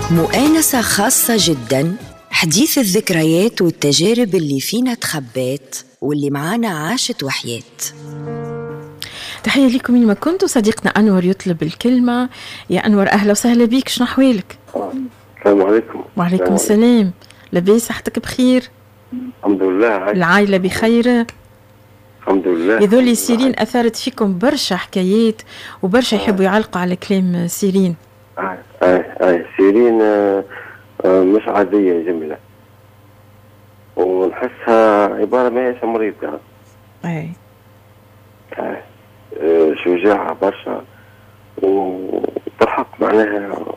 مؤانسة خاصة جداً، حديث الذكريات والتجارب اللي فينا تخبات واللي معانا عاشت وحيات. تحية لكم من ما كنتوا. صديقنا أنور يطلب الكلمة. يا أنور أهلا وسهلا بيك، شنو أحوالك؟ السلام عليكم. وعليكم السلام. لباس؟ صحتك بخير؟ الحمد لله. العائلة بخير؟ الحمد لله. يذولي سيرين أثارت فيكم برشا حكايات وبرشا يحبوا يعلقوا على كلام سيرين. سيرين مش عادية جميلة، ونحسها عبارة ما هيش مريضة. شجاعة برشا، وبالحق معناها